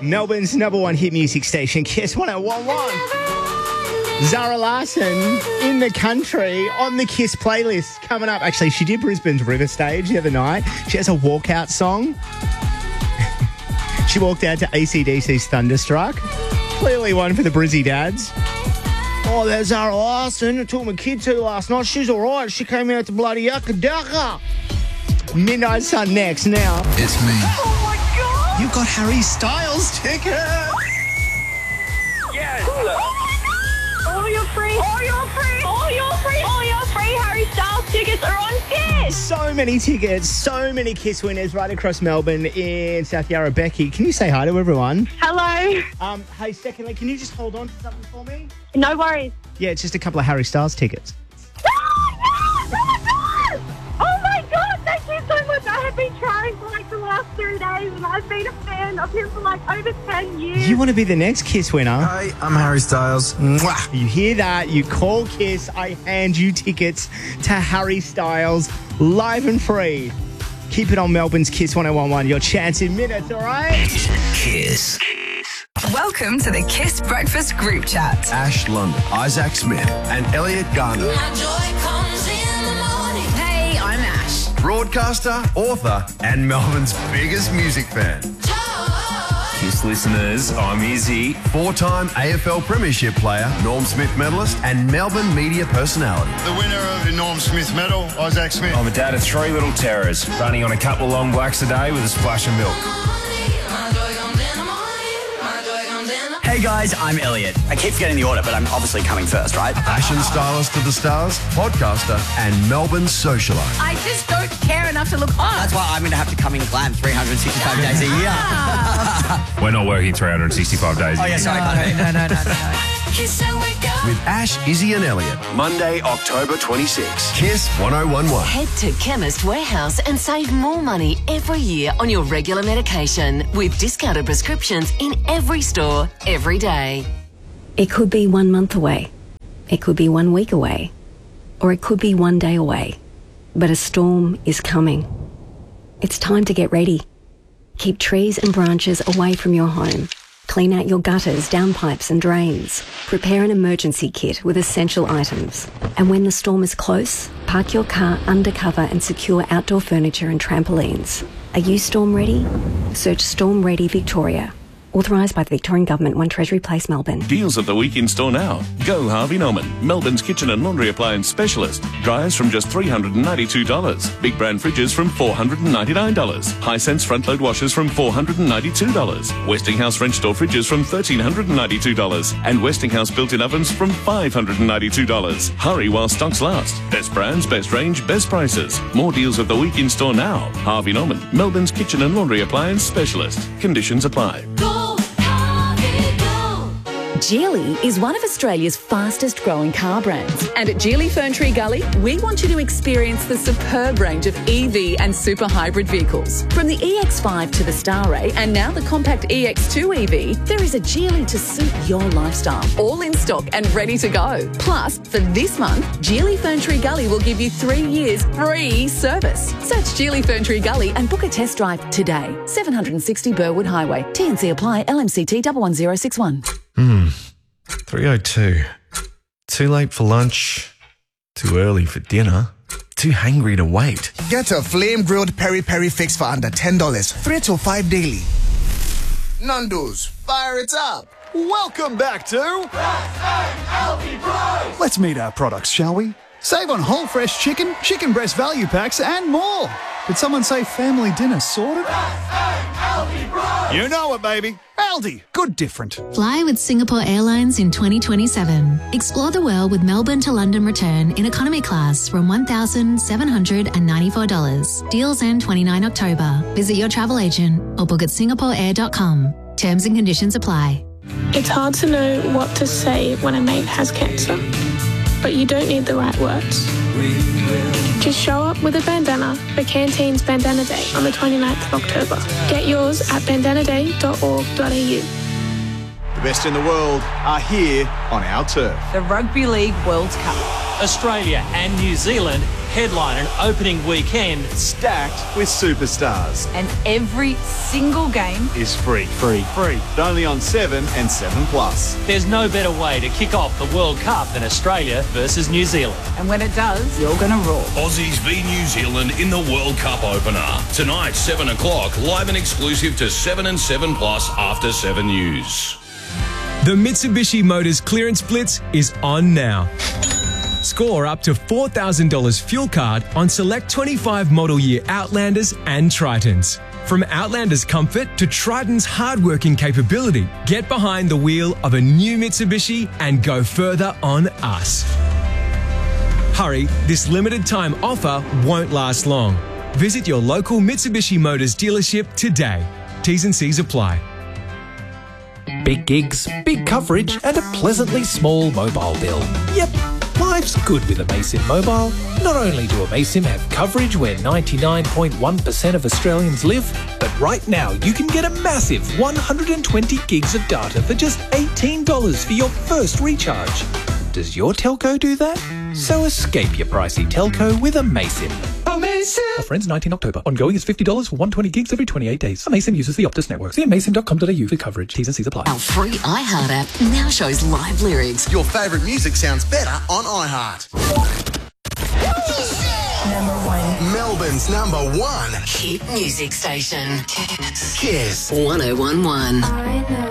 Melbourne's number one hit music station, Kiss 101.1. Zara Larsson in the country on the Kiss playlist coming up. Actually, she did Brisbane's River Stage the other night. She has a walkout song. She walked out to AC/DC's Thunderstruck. Clearly one for the Brizzy dads. Oh, there's Zara Larsson. I took my kid to last night. She's all right. She came out to bloody Yucca Ducka. Midnight Sun next now. It's me. Oh, my God. You've got Harry Styles tickets. Yes. All your free Harry Styles tickets are on Kiss. So many tickets, so many Kiss winners right across Melbourne in South Yarra. Becky, can you say hi to everyone? Hello. Hey, secondly, can you just hold on to something for me? No worries. Yeah, it's just a couple of Harry Styles tickets. Oh my God, thank you so much. I have been trying for like the last 3 days and I've been a fan of him for like over 10 years. You want to be the next Kiss winner? Hi, I'm Harry Styles. Mwah. You hear that? You call Kiss, I hand you tickets to Harry Styles, live and free. Keep it on Melbourne's Kiss 101.1. Your chance in minutes, all right? Kiss. Welcome to the Kiss Breakfast Group Chat. Ash London, Isaac Smith, and Elliot Garner. Hey, I'm Ash. Broadcaster, author, and Melbourne's biggest music fan. Kiss listeners, I'm Izzy. Four-time AFL Premiership player, Norm Smith medalist, and Melbourne media personality. The winner of the Norm Smith medal, Isaac Smith. I'm a dad of 3 little terrors, running on a couple of long blacks a day with a splash of milk. Hey guys, I'm Elliot. I keep forgetting the order, but I'm obviously coming first, right? Fashion stylist to the stars, podcaster, and Melbourne socialite. I just don't care enough to look hot. That's why I'm going to have to come in glam 365 days a year. We're not working 365 days a year. Oh, yeah, sorry. No. With Ash, Izzy, and Elliot. Monday, October 26. Kiss 101.1. Head to Chemist Warehouse and save more money every year on your regular medication with discounted prescriptions in every store, every day. It could be 1 month away. It could be 1 week away. Or it could be 1 day away. But a storm is coming. It's time to get ready. Keep trees and branches away from your home. Clean out your gutters, downpipes and drains. Prepare an emergency kit with essential items. And when the storm is close, park your car under cover and secure outdoor furniture and trampolines. Are you storm ready? Search Storm Ready Victoria. Authorised by the Victorian Government, 1 Treasury Place, Melbourne. Deals of the week in store now. Go Harvey Norman, Melbourne's kitchen and laundry appliance specialist. Dryers from just $392. Big brand fridges from $499. Hisense front load washers from $492. Westinghouse French door fridges from $1,392. And Westinghouse built-in ovens from $592. Hurry while stocks last. Best brands, best range, best prices. More deals of the week in store now. Harvey Norman, Melbourne's kitchen and laundry appliance specialist. Conditions apply. Geely is one of Australia's fastest growing car brands. And at Geely Ferntree Gully, we want you to experience the superb range of EV and super hybrid vehicles. From the EX5 to the Starray and now the compact EX2 EV, there is a Geely to suit your lifestyle. All in stock and ready to go. Plus, for this month, Geely Ferntree Gully will give you 3 years free service. Search Geely Ferntree Gully and book a test drive today. 760 Burwood Highway. TNC apply. LMCT 11061. 3:02. Too late for lunch, too early for dinner, too hangry to wait. Get a flame grilled peri-peri fix for under $10, 3 to 5 daily. Nando's, fire it up. Welcome back to Let's meet our products, shall we? Save on whole fresh chicken, chicken breast value packs, and more. Did someone say family dinner sorted? You know it, baby. Aldi, good different. Fly with Singapore Airlines in 2027. Explore the world with Melbourne to London return in economy class from $1,794. Deals end 29 October. Visit your travel agent or book at singaporeair.com. Terms and conditions apply. It's hard to know what to say when a mate has cancer, but you don't need the right words. Just show up with a bandana for Canteen's Bandana Day on the 29th of October. Get yours at bandanaday.org.au. The best in the world are here on our turf. The Rugby League World Cup. Australia and New Zealand headline an opening weekend Stacked with superstars. And every single game Is free. Free. But only on 7 and 7 Plus. There's no better way to kick off the World Cup than Australia versus New Zealand. And when it does, you're going to roar. Aussies v New Zealand in the World Cup opener. Tonight, 7 o'clock, live and exclusive to 7 and 7 Plus after 7 News. The Mitsubishi Motors Clearance Blitz is on now. Score up to $4,000 fuel card on select 25 model year Outlanders and Tritons. From Outlander's comfort to Triton's hardworking capability, get behind the wheel of a new Mitsubishi and go further on us. Hurry, this limited time offer won't last long. Visit your local Mitsubishi Motors dealership today. T's and C's apply. Big gigs, big coverage, and a pleasantly small mobile bill. Yep, life's good with Amaysim Mobile. Not only do Amaysim have coverage where 99.1% of Australians live, but right now you can get a massive 120 gigs of data for just $18 for your first recharge. Does your telco do that? So escape your pricey telco with Amaysim. Amaysim! Offer ends 19 October. Ongoing is $50 for 120 gigs every 28 days. Amaysim uses the Optus network. See amaysim.com.au for coverage. T's and C's apply. Our free iHeart app now shows live lyrics. Your favourite music sounds better on iHeart. #1. Melbourne's #1 hit music station. Kiss. Kiss. 1011. I know